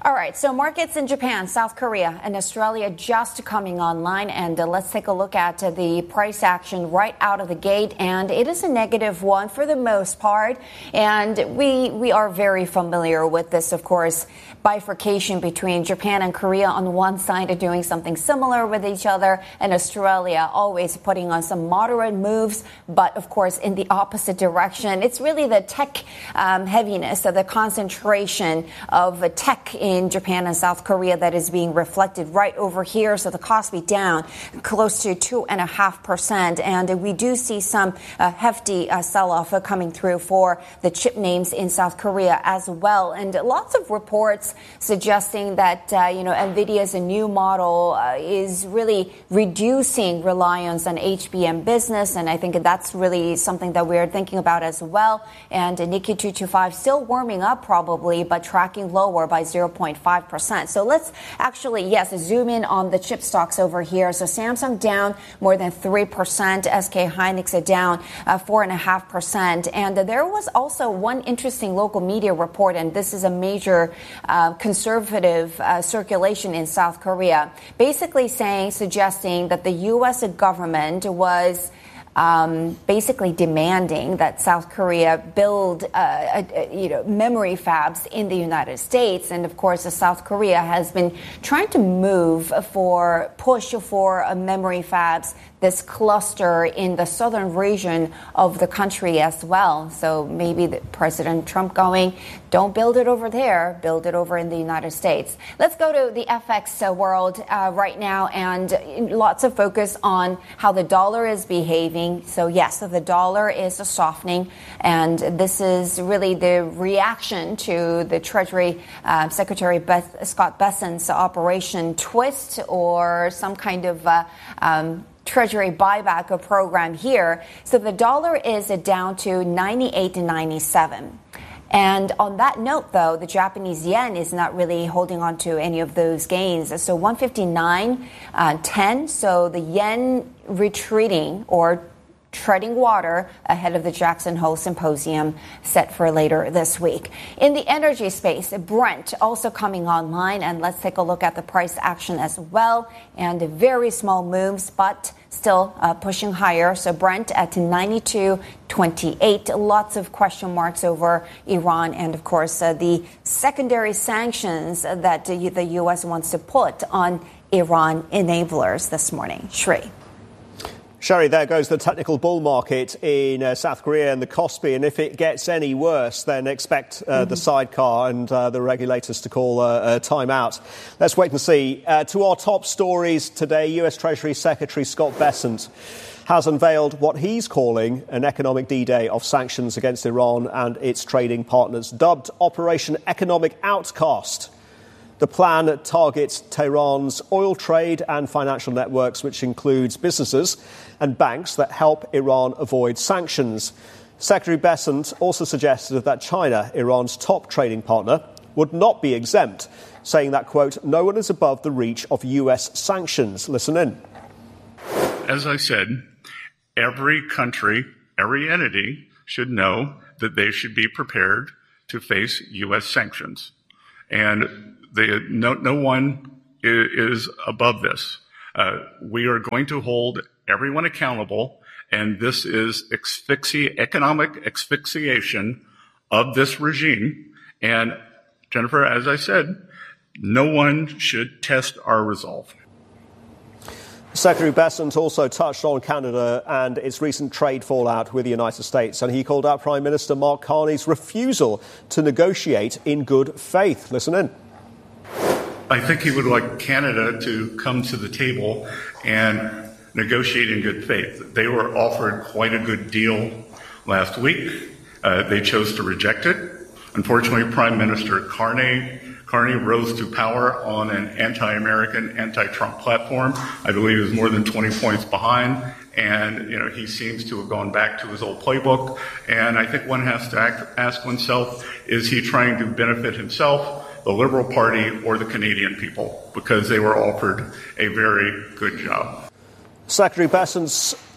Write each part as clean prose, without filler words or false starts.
All right, so markets in Japan, South Korea, and Australia just coming online. And let's take a look at the price action right out of the gate. And it is a negative one for the most part. And we are very familiar with this, of course, bifurcation between Japan and Korea on one side are doing something similar with each other, and Australia always putting on some moderate moves, but of course in the opposite direction. It's really the tech heaviness, so the concentration of tech in Japan and South Korea that is being reflected right over here. So the Kospi down close to 2.5%, and we do see some hefty sell-off coming through for the chip names in South Korea as well, and lots of reports suggesting that, NVIDIA's new model is really reducing reliance on HBM business. And I think that's really something that we're thinking about as well. And Nikkei 225 still warming up probably, but tracking lower by 0.5%. So let's actually, zoom in on the chip stocks over here. So Samsung down more than 3%. SK Hynix down 4.5%. And there was also one interesting local media report, and this is a major conservative circulation in South Korea, basically suggesting that the U.S. government was basically demanding that South Korea build, memory fabs in the United States. And of course, South Korea has been trying to push for memory fabs, this cluster in the southern region of the country as well. So maybe President Trump going, don't build it over there, build it over in the United States. Let's go to the FX world right now, and lots of focus on how the dollar is behaving. So yes, the dollar is softening, and this is really the reaction to the Treasury Secretary Scott Bessent's Operation Twist, or some kind of Treasury buyback program here. So the dollar is down to 98.97. And on that note, though, the Japanese yen is not really holding on to any of those gains. So 159.10. So the yen retreating or treading water ahead of the Jackson Hole Symposium set for later this week. In the energy space, Brent also coming online, and let's take a look at the price action as well. And very small moves, but still pushing higher. So Brent at 92.28. Lots of question marks over Iran and, of course, the secondary sanctions that the U.S. wants to put on Iran enablers this morning. Shri. Sherry, there goes the technical bull market in South Korea and the Kospi. And if it gets any worse, then expect the sidecar and the regulators to call a timeout. Let's wait and see. To our top stories today, U.S. Treasury Secretary Scott Bessent has unveiled what he's calling an economic D-Day of sanctions against Iran and its trading partners, dubbed Operation Economic Outcast. The plan targets Tehran's oil trade and financial networks, which includes businesses and banks that help Iran avoid sanctions. Secretary Bessent also suggested that China, Iran's top trading partner, would not be exempt, saying that, quote, no one is above the reach of U.S. sanctions. Listen in. As I said, every country, every entity should know that they should be prepared to face U.S. sanctions. And no one is above this. We are going to hold everyone accountable, and this is economic asphyxiation of this regime. And Jennifer, as I said, no one should test our resolve. Secretary Bessent also touched on Canada and its recent trade fallout with the United States, and he called out Prime Minister Mark Carney's refusal to negotiate in good faith. Listen in. I think he would like Canada to come to the table and negotiate in good faith. They were offered quite a good deal last week. They chose to reject it. Unfortunately, Prime Minister Carney rose to power on an anti-American, anti-Trump platform. I believe he was more than 20 points behind. And, he seems to have gone back to his old playbook. And I think one has to ask oneself, is he trying to benefit himself, the Liberal Party, or the Canadian people? Because they were offered a very good job. Secretary Bessent's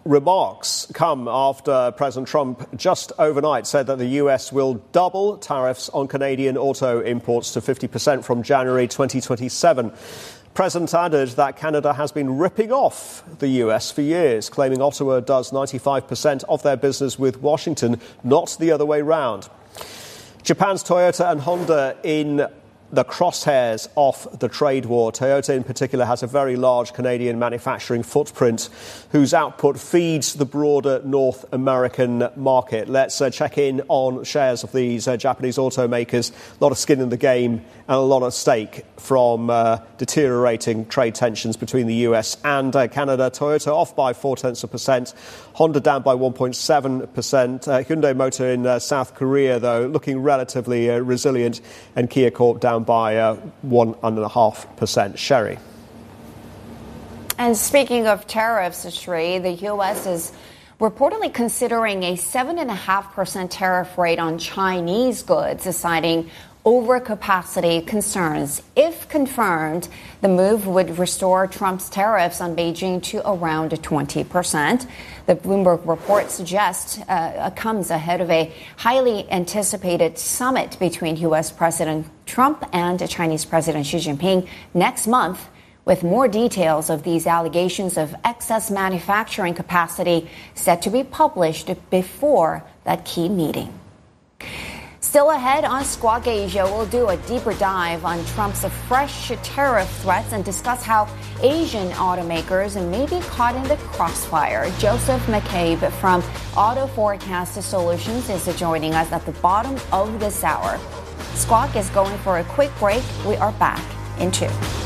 remarks come after President Trump just overnight said that the US will double tariffs on Canadian auto imports to 50% from January 2027. President added that Canada has been ripping off the US for years, claiming Ottawa does 95% of their business with Washington, not the other way round. Japan's Toyota and Honda in the crosshairs of the trade war. Toyota in particular has a very large Canadian manufacturing footprint whose output feeds the broader North American market. Let's check in on shares of these Japanese automakers. A lot of skin in the game and a lot at stake from deteriorating trade tensions between the US and Canada. Toyota off by 0.4%, Honda down by 1.7%. Hyundai Motor in South Korea, though, looking relatively resilient, and Kia Corp down by 1.5%. Sherry. And speaking of tariffs, Sri, the U.S. is reportedly considering a 7.5% tariff rate on Chinese goods, citing overcapacity concerns. If confirmed, the move would restore Trump's tariffs on Beijing to around 20%. The Bloomberg report suggests comes ahead of a highly anticipated summit between U.S. President Trump and Chinese President Xi Jinping next month, with more details of these allegations of excess manufacturing capacity set to be published before that key meeting. Still ahead on Squawk Asia, we'll do a deeper dive on Trump's fresh tariff threats and discuss how Asian automakers may be caught in the crossfire. Joseph McCabe from Auto Forecast Solutions is joining us at the bottom of this hour. Squawk is going for a quick break. We are back in 2.